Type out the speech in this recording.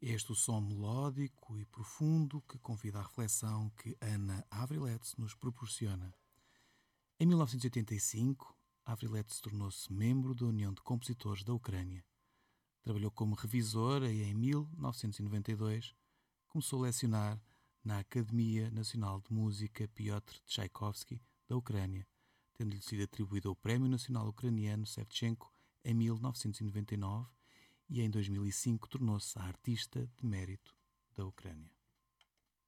É este o som melódico e profundo que convida à reflexão que Anna Avrilets nos proporciona. Em 1985, Avrilets tornou-se membro da União de Compositores da Ucrânia. Trabalhou como revisora e, em 1992, começou a lecionar na Academia Nacional de Música Piotr Tchaikovsky da Ucrânia, tendo-lhe sido atribuído o Prémio Nacional Ucraniano Shevchenko em 1999 e em 2005 tornou-se a artista de mérito da Ucrânia.